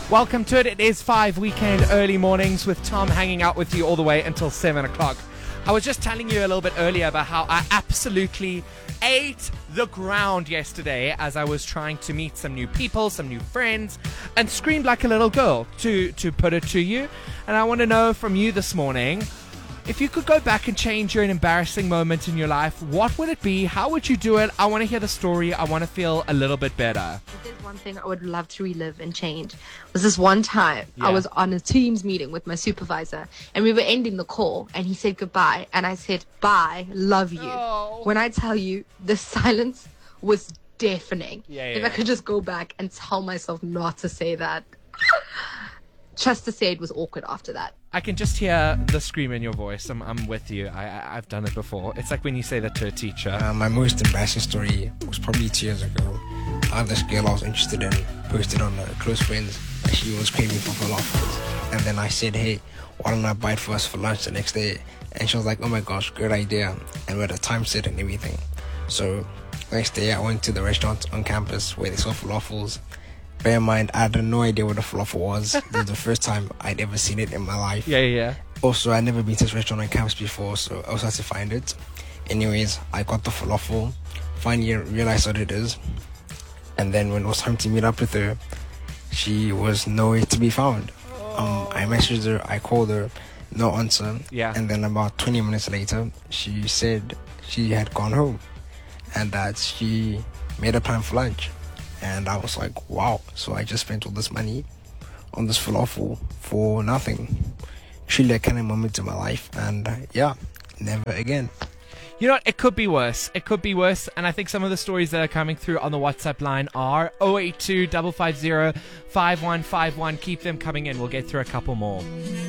Welcome to it. It is 5 weekend early mornings with Tom hanging out with you all the way until 7 o'clock. I was just telling you a little bit earlier about how I absolutely ate the ground yesterday as I was trying to meet some new people, some new friends, and screamed like a little girl, to put it to you. And I want to know from you this morning, if you could go back and change an embarrassing moment in your life, what would it be? How would you do it? I want to hear the story. I want to feel a little bit better. If there's one thing I would love to relive and change, was this one time I was on a Teams meeting with my supervisor and we were ending the call and he said goodbye and I said, bye, love you. Oh. When I tell you, the silence was deafening. If I Yeah. could just go back and tell myself not to say that. Just to say it was awkward after that. I can just hear the scream in your voice. I'm with you. I've done it before. It's like when you say that to a teacher. My most embarrassing story was probably 2 years ago. This girl I was interested in posted on Close Friends that she was craving for falafels. And then I said, hey, why don't I buy it for us for lunch the next day? And she was like, oh my gosh, good idea. And we had a time set and everything. So next day I went to the restaurant on campus where they sell falafels. Bear in mind, I had no idea what a falafel was. This was the first time I'd ever seen it in my life. Yeah. Also, I'd never been to this restaurant on campus before, so I also had to find it. Anyways, I got the falafel, finally realized what it is. And then when it was time to meet up with her, she was nowhere to be found. I messaged her, I called her, no answer. Yeah. And then about 20 minutes later, she said she had gone home and that she made a plan for lunch. And I was like, wow, so I just spent all this money on this falafel for nothing. Truly a kind of moment in my life. And never again. You know what? It could be worse. It could be worse. And I think some of the stories that are coming through on the WhatsApp line are 082 550 5151. Keep them coming in. We'll get through a couple more.